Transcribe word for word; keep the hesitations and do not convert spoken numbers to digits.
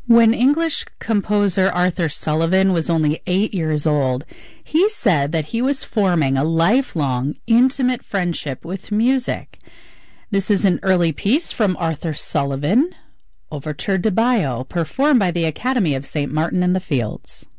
When English composer Arthur Sullivan was only eight years old, he said that he was forming a lifelong, intimate friendship with music. This is an early piece from Arthur Sullivan, Overture de Baillot, performed by the Academy of Saint Martin in the Fields.